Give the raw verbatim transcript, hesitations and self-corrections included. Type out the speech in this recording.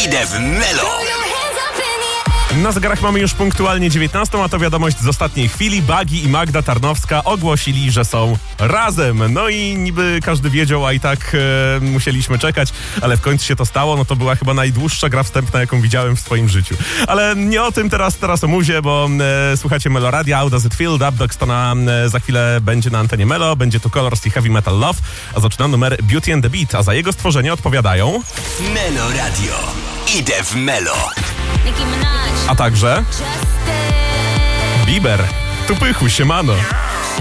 Idę w Melo. Na zegarach mamy już punktualnie dziewiętnastą, a to wiadomość z ostatniej chwili. Bagi i Magda Tarnowska ogłosili, że są razem. No i niby każdy wiedział, a i tak e, musieliśmy czekać, ale w końcu się to stało. No to była chyba najdłuższa gra wstępna, jaką widziałem w swoim życiu. Ale nie o tym teraz, teraz o muzie, bo e, słuchacie Melo Radia, How Does It Feel? Dub Dogs to na, e, za chwilę będzie na antenie Melo, będzie tu Colors i Heavy Metal Love, a zaczyna numer Beauty and the Beat, a za jego stworzenie odpowiadają Melo Radio. Idę w Melo. a także Bieber. Tu pychu, siemano.